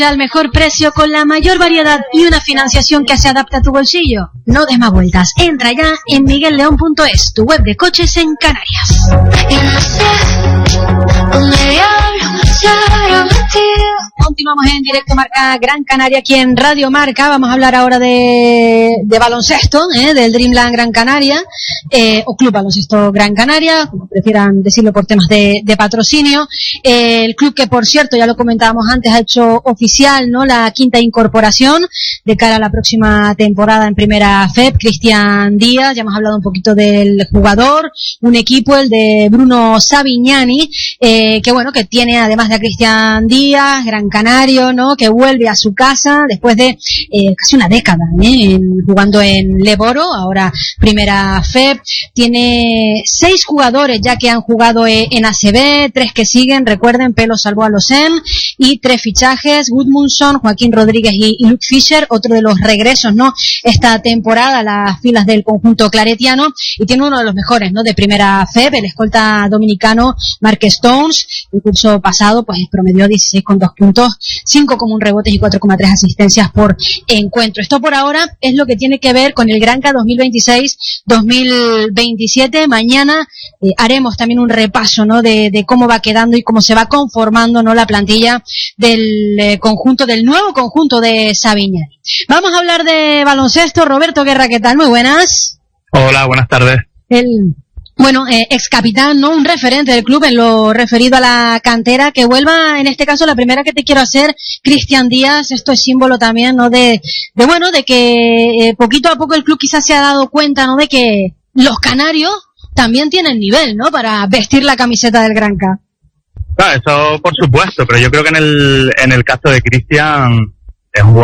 Al mejor precio, con la mayor variedad y una financiación que se adapta a tu bolsillo. No des más vueltas, entra ya en miguelleón.es, tu web de coches en Canarias. Continuamos en directo Marca Gran Canaria aquí en Radio Marca. Vamos a hablar ahora de baloncesto, del Dreamland Gran Canaria, o Club Baloncesto Gran Canaria, como prefieran decirlo por temas de patrocinio. El club que, por cierto, ya lo comentábamos antes, ha hecho oficial, ¿no?, la quinta incorporación de cara a la próxima temporada en Primera FEP, Cristian Díaz. Ya hemos hablado un poquito del jugador, un equipo, el de Bruno Savignani, que bueno, que tiene además de a Cristian Díaz, gran canario, ¿no?, que vuelve a su casa después de casi una década jugando en Leboro, ahora Primera FEP. Tiene 6 jugadores ya que han jugado en ACB, 3 que siguen, recuerden, Pelo salvó a Losen, y 3 fichajes, Gudmundsson, Joaquín Rodríguez y Luke Fischer, otro de los regresos, ¿no?, esta temporada a las filas del conjunto claretiano. Y tiene uno de los mejores, ¿no?, de Primera FEP, el escolta dominicano Mark Stones. El curso pasado pues promedió 16,2 puntos, 5,1 rebotes y 4,3 asistencias por encuentro. Esto por ahora es lo que tiene que ver con el Granca 2026-2027. Mañana haremos también un repaso, ¿no?, de cómo va quedando y cómo se va conformando, ¿no?, la plantilla del nuevo conjunto de Savignani. Vamos a hablar de baloncesto. Roberto Guerra, ¿qué tal? Muy buenas. Hola, buenas tardes. Ex capitán, ¿no?, un referente del club en lo referido a la cantera. Que vuelva, en este caso, la primera que te quiero hacer, Cristian Díaz. Esto es símbolo también, ¿no?, de que poquito a poco el club quizás se ha dado cuenta, ¿no?, de que los canarios también tienen nivel, ¿no?, para vestir la camiseta del Granca. Claro, eso por supuesto, pero yo creo que en el caso de Cristian es un